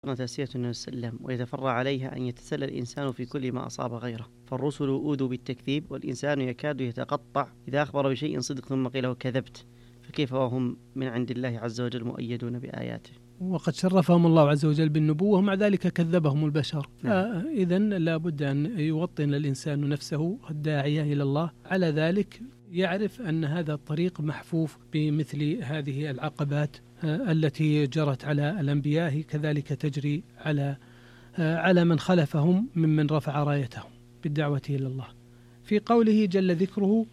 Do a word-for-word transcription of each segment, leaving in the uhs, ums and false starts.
تسلية النبي صلى الله عليه وسلم ويتفرع عليها أن يتسلى الإنسان في كل ما أصاب غيره، فالرسل أوذوا بالتكذيب والإنسان يكاد يتقطع إذا أخبر بشيء صدق ثم قيل له كذبت، فكيف وهم من عند الله عز وجل مؤيدون بآياته. وقد شرفهم الله عز وجل بالنبوة ومع ذلك كذبهم البشر. نعم. إذن لا بد أن يوطن الإنسان نفسه الداعية إلى الله على ذلك، يعرف أن هذا الطريق محفوف بمثل هذه العقبات التي جرت على الأنبياء، كذلك تجري على على من خلفهم ممن رفع رايتهم بالدعوة إلى الله. في قوله جل ذكره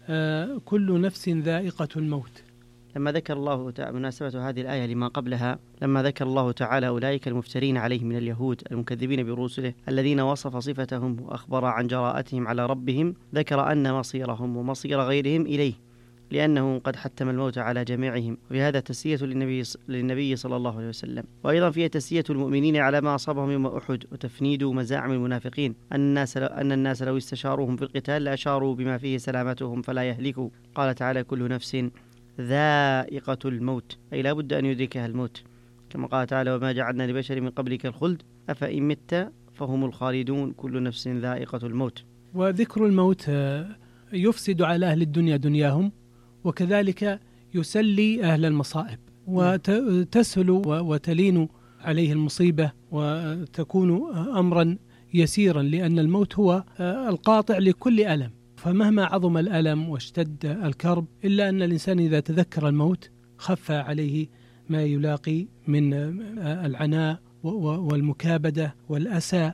كل نفس ذائقة الموت، لما ذكر الله تعالى مناسبة هذه الآية لما قبلها، لما ذكر الله تعالى أولئك المفترين عليه من اليهود المكذبين برسله الذين وصف صفتهم وأخبر عن جراءتهم على ربهم، ذكر أن مصيرهم ومصير غيرهم إليه، لأنه قد حتم الموت على جميعهم، وفي هذا تسلية للنبي, للنبي صلى الله عليه وسلم، وأيضا فيها تسلية المؤمنين على ما أصابهم يوم أحد، وتفنيد مزاعم المنافقين أن الناس, أن الناس لو استشاروهم في القتال لأشاروا بما فيه سلامتهم فلا يهلكوا. قال تعالى كل نفس ذائقة الموت، أي لا بد أن يدركها الموت، كما قال تعالى وما جعلنا لبشر من قبلك الخلد أفإن مت فهم الخالدون كل نفس ذائقة الموت. وذكر الموت يفسد على أهل الدنيا دنياهم، وكذلك يسلي أهل المصائب، وتسهل وتلين عليه المصيبة وتكون أمرا يسيرا، لأن الموت هو القاطع لكل ألم، فمهما عظم الألم واشتد الكرب إلا أن الإنسان إذا تذكر الموت خف عليه ما يلاقي من العناء والمكابدة والأسى.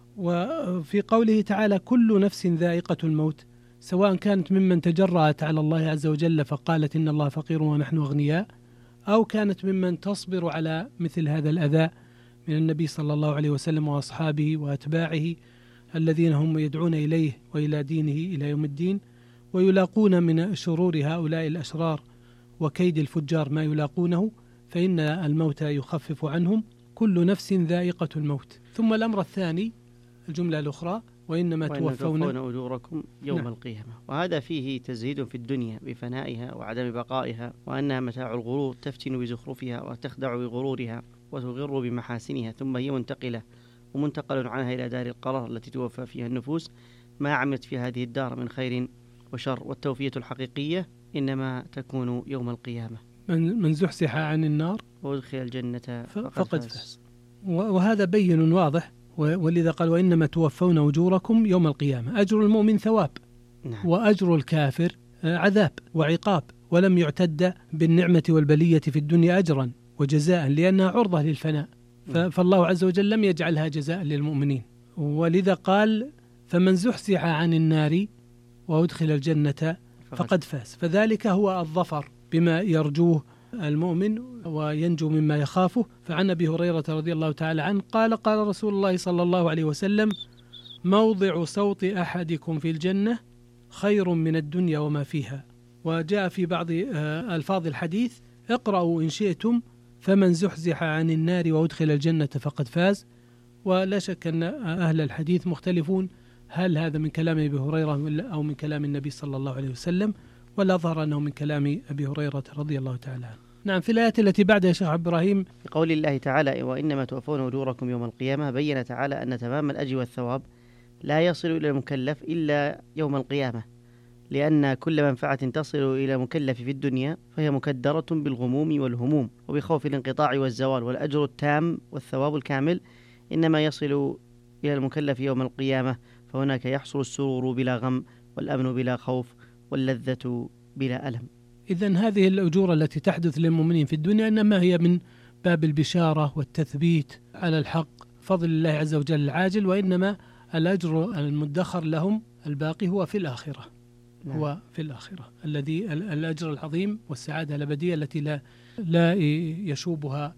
وفي قوله تعالى كل نفس ذائقة الموت، سواء كانت ممن تجرأت على الله عز وجل فقالت إن الله فقير ونحن أغنياء، أو كانت ممن تصبر على مثل هذا الأذى من النبي صلى الله عليه وسلم وأصحابه وأتباعه الذين هم يدعون إليه وإلى دينه إلى يوم الدين، ويلاقون من شرور هؤلاء الأشرار وكيد الفجار ما يلاقونه، فإن الموت يخفف عنهم. كل نفس ذائقة الموت. ثم الأمر الثاني الجملة الأخرى وإنما توفون أجوركم يوم نعم. القيامة، وهذا فيه تزهيد في الدنيا بفنائها وعدم بقائها، وأنها متاع الغرور تفتن بزخرفها وتخدع بغرورها وتغر بمحاسنها، ثم هي منتقلة ومنتقل عنها إلى دار القرار التي توفى فيها النفوس ما عملت في هذه الدار من خير وشر، والتوفية الحقيقية إنما تكون يوم القيامة. من, من زحزح عن النار وادخل الجنة فقد, فقد فاز. وهذا بين واضح، ولذا قال وإنما توفون أجوركم يوم القيامة. أجر المؤمن ثواب، نعم. وأجر الكافر عذاب وعقاب، ولم يعتد بالنعمة والبلية في الدنيا أجرا وجزاء لأنها عرضة للفناء، فالله عز وجل لم يجعلها جزاء للمؤمنين، ولذا قال فمن زحزح عن النار وأدخل الجنة فقد فاز، فذلك هو الظفر بما يرجوه المؤمن وينجو مما يخافه. فعن أبي هريرة رضي الله تعالى عنه قال قال رسول الله صلى الله عليه وسلم موضع صوت أحدكم في الجنة خير من الدنيا وما فيها. وجاء في بعض ألفاظ الحديث اقرأوا إن شئتم فمن زحزح عن النار وأدخل الجنة فقد فاز. ولا شك أن أهل الحديث مختلفون هل هذا من كلام أبي هريرة أو من كلام النبي صلى الله عليه وسلم، ولا ظهر أنه من كلام أبي هريرة رضي الله تعالى عنه. نعم. في الآيات التي بعدها شيخ إبراهيم في قول الله تعالى وإنما توفون أجوركم يوم القيامة، بين تعالى أن تمام الأجر والثواب لا يصل إلى المكلف إلا يوم القيامة، لأن كل منفعة تصل إلى مكلف في الدنيا فهي مكدرة بالغموم والهموم وبخوف الانقطاع والزوال، والأجر التام والثواب الكامل إنما يصل إلى المكلف يوم القيامة، فهناك يحصل السرور بلا غم والأمن بلا خوف واللذة بلا ألم. إذن هذه الأجور التي تحدث للمؤمنين في الدنيا إنما هي من باب البشارة والتثبيت على الحق فضل الله عز وجل العاجل، وإنما الأجر المدخر لهم الباقي هو في الآخرة. نعم. هو في الآخرة الذي الأجر العظيم والسعادة الأبدية التي لا لا يشوبها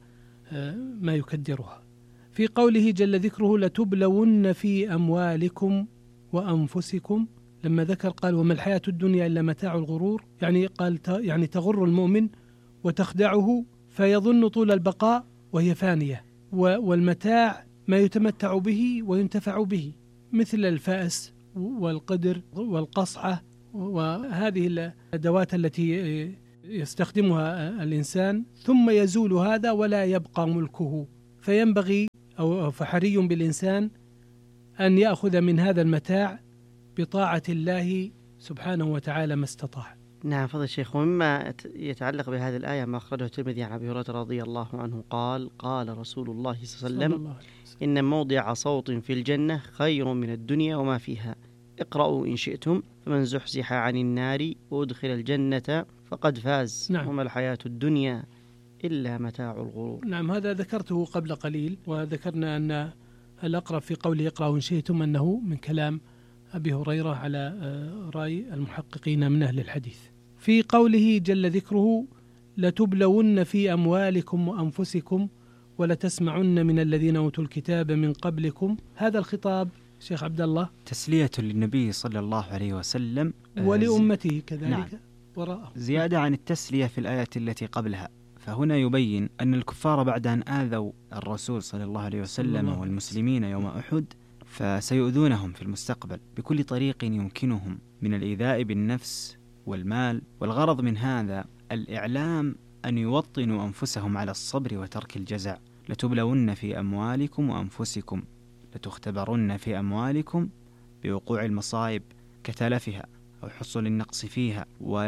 ما يكدرها. في قوله جل ذكره لتبلون في أموالكم وأنفسكم، لما ذكر قال وما الحياة الدنيا إلا متاع الغرور، يعني قال يعني تغر المؤمن وتخدعه فيظن طول البقاء وهي فانية، والمتاع ما يتمتع به وينتفع به مثل الفأس والقدر والقصعة، وهذه الأدوات التي يستخدمها الإنسان، ثم يزول هذا ولا يبقى ملكه فينبغي أو فحري بالإنسان أن يأخذ من هذا المتاع بطاعة الله سبحانه وتعالى ما استطاع. نعم فضل الشيخ. ومما يتعلق بهذه الآية ما أخرجه الترمذي عن أبي هريرة رضي الله عنه قال قال رسول الله صلى الله عليه وسلم إن موضع صوت في الجنة خير من الدنيا وما فيها، اقرأوا إن شئتم، فمن زحزح عن النار وأدخل الجنة فقد فاز. نعم. وما الحياة الدنيا إلا متاع الغرور. نعم هذا ذكرته قبل قليل، وذكرنا أن الأقرب في قوله اقرأوا إن شئتم أنه من كلام أبي هريرة على رأي المحققين من أهل الحديث. في قوله جل ذكره لتبلون في أموالكم وأنفسكم ولتسمعن من الذين أوتوا الكتاب من قبلكم، هذا الخطاب شيخ عبد الله تسلية للنبي صلى الله عليه وسلم ولأمته كذلك. نعم. وراءه زيادة عن التسلية في الآية التي قبلها، فهنا يبين أن الكفار بعد أن آذوا الرسول صلى الله عليه وسلم والمسلمين يوم أحد فسيؤذونهم في المستقبل بكل طريق يمكنهم من الإيذاء بالنفس والمال، والغرض من هذا الإعلام أن يوطنوا أنفسهم على الصبر وترك الجزع. لتبلون في أموالكم وأنفسكم، لتختبرن في أموالكم بوقوع المصائب كتلفها أو حصول النقص فيها،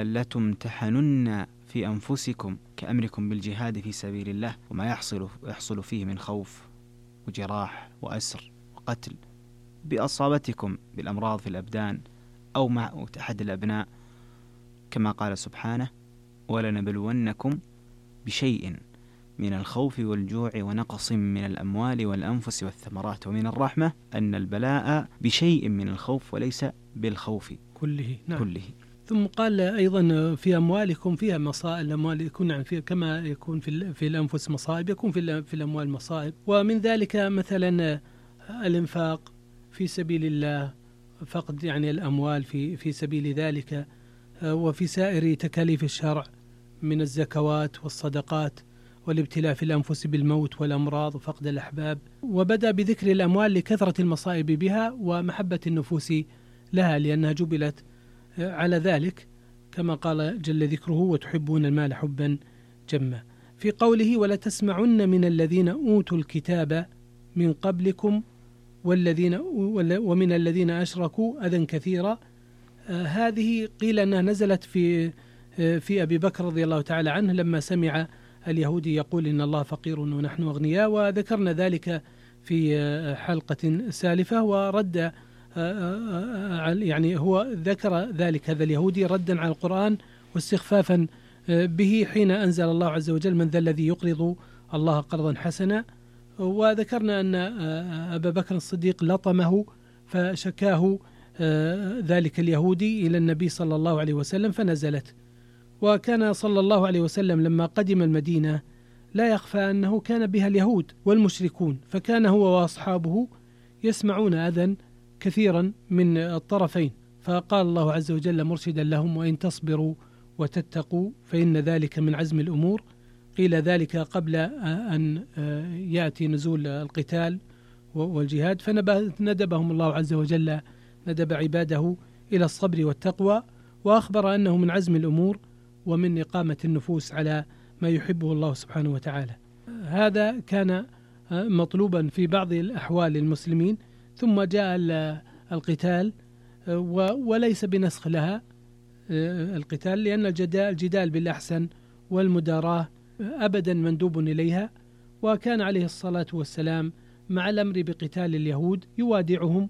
ولتمتحنن في أنفسكم كأمركم بالجهاد في سبيل الله وما يحصل, يحصل فيه من خوف وجراح وأسر وقتل، بأصابتكم بالأمراض في الأبدان أو مع أحد الأبناء، كما قال سبحانه ولنبلونكم بشيء من الخوف والجوع ونقص من الأموال والأنفس والثمرات. ومن الرحمة أن البلاء بشيء من الخوف وليس بالخوف كله. نعم. كله. ثم قال أيضا في أموالكم فيها مصائب، الأموال يكون في كما يكون في في الأنفس مصائب يكون في في الأموال مصائب، ومن ذلك مثلا الإنفاق في سبيل الله، فقد يعني الأموال في في سبيل ذلك، وفي سائر تكاليف الشرع من الزكوات والصدقات، والابتلاء في الأنفس بالموت والأمراض وفقد الأحباب. وبدأ بذكر الأموال لكثرة المصائب بها ومحبة النفوس لها لأنها جبلت على ذلك، كما قال جل ذكره وتحبون المال حبا جما. في قوله ولتسمعن من الذين أوتوا الكتاب من قبلكم والذين ومن الذين أشركوا أذى كثيرا، هذه قيل أنها نزلت في في أبي بكر رضي الله تعالى عنه لما سمع اليهودي يقول إن الله فقير ونحن أغنياء، وذكرنا ذلك في حلقة سالفة، ورد يعني هو ذكر ذلك هذا اليهودي ردا على القرآن واستخفافا به حين أنزل الله عز وجل من ذا الذي يقرض الله قرضا حسنا. وذكرنا أن أبا بكر الصديق لطمه فشكاه ذلك اليهودي إلى النبي صلى الله عليه وسلم فنزلت. وكان صلى الله عليه وسلم لما قدم المدينة لا يخفى أنه كان بها اليهود والمشركون، فكان هو وأصحابه يسمعون أذى كثيرا من الطرفين، فقال الله عز وجل مرشدا لهم وإن تصبروا وتتقوا فإن ذلك من عزم الأمور. قيل ذلك قبل أن يأتي نزول القتال والجهاد، فندبهم الله عز وجل ندب عباده إلى الصبر والتقوى، وأخبر أنه من عزم الأمور ومن إقامة النفوس على ما يحبه الله سبحانه وتعالى. هذا كان مطلوبا في بعض الأحوال المسلمين، ثم جاء القتال وليس بنسخ لها القتال، لأن الجدال بالأحسن والمداراة أبدا مندوب إليها، وكان عليه الصلاة والسلام مع الأمر بقتال اليهود يوادعهم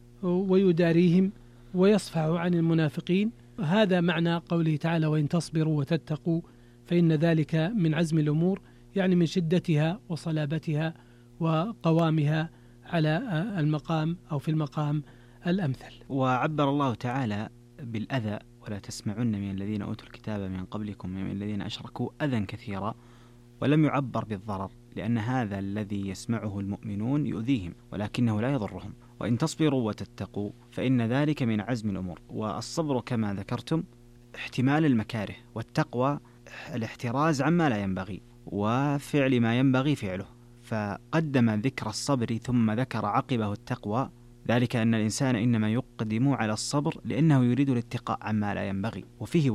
ويداريهم ويصفح عن المنافقين. هذا معنى قوله تعالى وإن تصبروا وتتقوا فإن ذلك من عزم الأمور، يعني من شدتها وصلابتها وقوامها على المقام أو في المقام الأمثل. وعبر الله تعالى بالأذى ولا تسمعن من الذين أوتوا الكتاب من قبلكم من الذين أشركوا أذى كثيرا، ولم يعبر بالضرر، لأن هذا الذي يسمعه المؤمنون يؤذيهم ولكنه لا يضرهم. وإن تصبروا وتتقوا فإن ذلك من عزم الأمور. والصبر كما ذكرتم احتمال المكاره، والتقوى الاحتراز عما لا ينبغي وفعل ما ينبغي فعله، فقدم ذكر الصبر ثم ذكر عقبه التقوى، ذلك أن الإنسان إنما يقدم على الصبر لأنه يريد الاتقاء عما لا ينبغي. وفيه وجه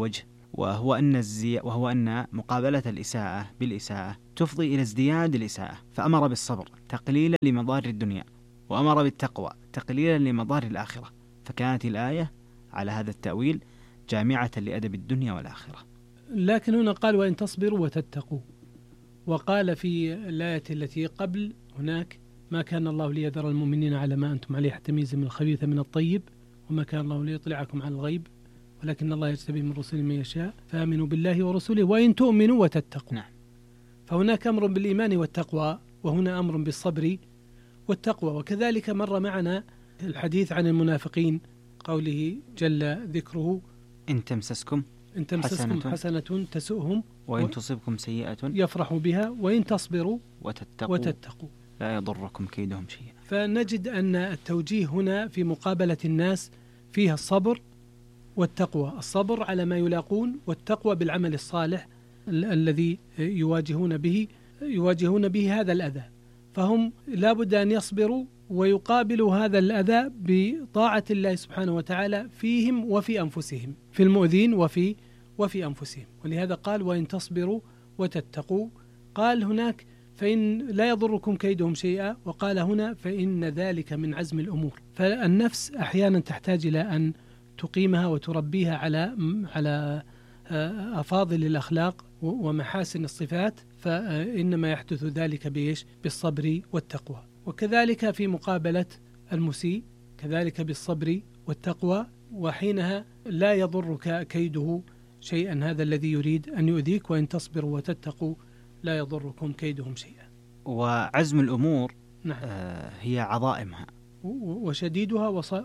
وهو أن الزي... وهو أن مقابلة الإساءة بالإساءة تفضي إلى ازدياد الإساءة، فأمر بالصبر تقليلا لمضار الدنيا، وأمر بالتقوى تقليلا لمضار الآخرة، فكانت الآية على هذا التأويل جامعة لأدب الدنيا والآخرة. لكن هنا قال وإن تصبروا وتتقوا، وقال في الآية التي قبل هناك ما كان الله ليذر المؤمنين على ما أنتم عليه حتى يميز من الخبيث من الطيب، وما كان الله ليطلعكم على الغيب ولكن الله يجتبي من رسله من يشاء، فآمنوا بالله ورسوله وإن تؤمنوا وتتقوا. نعم. فهناك أمر بالإيمان والتقوى، وهنا أمر بالصبر والتقوى. وكذلك مر معنا الحديث عن المنافقين، قوله جل ذكره إن تمسسكم إن تمسسكم حسنة, حسنة تسؤهم وإن تصبكم سيئة يفرحوا بها وإن تصبروا وتتقوا, وتتقوا لا يضركم كيدهم شيئا. فنجد أن التوجيه هنا في مقابلة الناس فيها الصبر والتقوى، الصبر على ما يلاقون، والتقوى بالعمل الصالح ال- الذي يواجهون به يواجهون به هذا الأذى. فهم لا بد أن يصبروا ويقابلوا هذا الأذى بطاعة الله سبحانه وتعالى فيهم وفي أنفسهم، في المؤذين وفي وفي أنفسهم. ولهذا قال وإن تصبروا وتتقوا، قال هناك فإن لا يضركم كيدهم شيئا، وقال هنا فإن ذلك من عزم الأمور. فالنفس أحيانا تحتاج إلى أن تقيمها وتربيها على على أفاضل الأخلاق ومحاسن الصفات، فإنما يحدث ذلك بإيش؟ بالصبر والتقوى. وكذلك في مقابلة المسيء كذلك بالصبر والتقوى، وحينها لا يضرك كيده شيئا، هذا الذي يريد أن يؤذيك، وإن تصبروا وتتقوا لا يضركم كيدهم شيئا. وعزم الأمور نعم. آه هي عظائمها وشديدها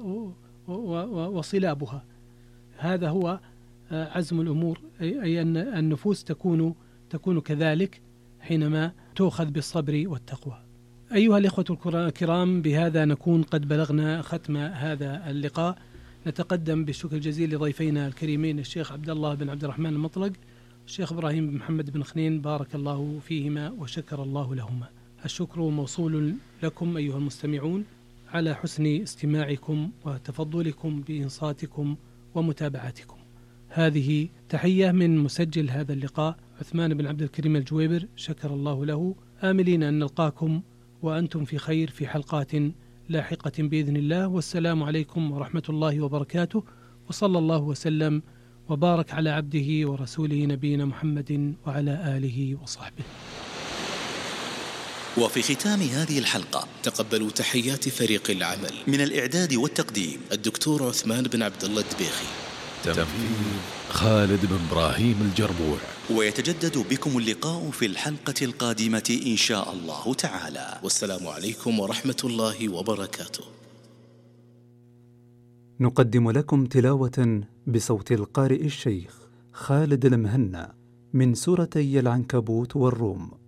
وصلابها، هذا هو عزم الأمور، أي أن النفوس تكون تكون كذلك حينما تؤخذ بالصبر والتقوى. أيها الإخوة الكرام، بهذا نكون قد بلغنا ختم هذا اللقاء. نتقدم بالشكر الجزيل لضيفينا الكريمين الشيخ عبد الله بن عبد الرحمن المطلق، الشيخ إبراهيم بن محمد بن خنين، بارك الله فيهما وشكر الله لهما. الشكر موصول لكم أيها المستمعون على حسن استماعكم وتفضلكم بإنصاتكم ومتابعتكم. هذه تحية من مسجل هذا اللقاء عثمان بن عبد الكريم الجويبر، شكر الله له، آملين أن نلقاكم وأنتم في خير في حلقات لاحقة بإذن الله. والسلام عليكم ورحمة الله وبركاته، وصلى الله وسلم وبارك على عبده ورسوله نبينا محمد وعلى آله وصحبه. وفي ختام هذه الحلقة تقبلوا تحيات فريق العمل. من الإعداد والتقديم الدكتور عثمان بن عبد الله الدبيخي، تنفيذ خالد بن إبراهيم الجربوع. ويتجدد بكم اللقاء في الحلقة القادمة إن شاء الله تعالى، والسلام عليكم ورحمة الله وبركاته. نقدم لكم تلاوة بصوت القارئ الشيخ خالد المهنا من سورتي العنكبوت والروم.